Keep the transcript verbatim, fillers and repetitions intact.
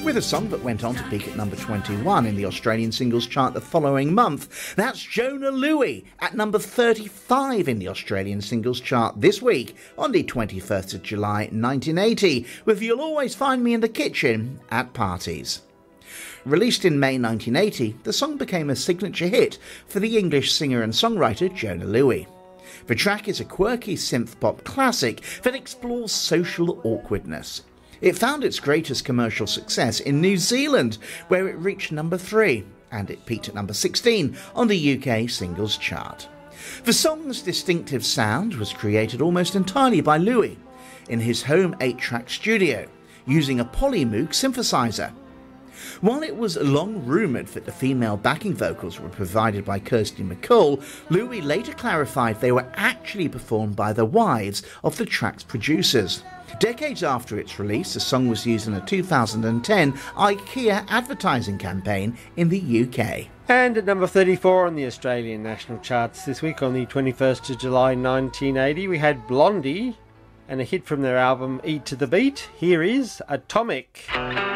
with a song that went on to peak at number twenty-one in the Australian singles chart the following month. That's Jona Lewie at number thirty-five in the Australian singles chart this week on the twenty-first of July nineteen eighty, with You'll Always Find Me in the Kitchen at Parties. Released in May nineteen eighty, the song became a signature hit for the English singer and songwriter Jona Lewie. The track is a quirky synth-pop classic that explores social awkwardness. It found its greatest commercial success in New Zealand, where it reached number three, and it peaked at number sixteen on the U K singles chart. The song's distinctive sound was created almost entirely by Lewie in his home eight-track studio, using a Polymoog synthesizer. While it was long rumoured that the female backing vocals were provided by Kirsty MacColl, Lewie later clarified they were actually performed by the wives of the track's producers. Decades after its release, the song was used in a two thousand ten IKEA advertising campaign in the U K. And at number thirty-four on the Australian national charts this week, on the twenty-first of July nineteen eighty, we had Blondie and a hit from their album Eat to the Beat. Here is Atomic.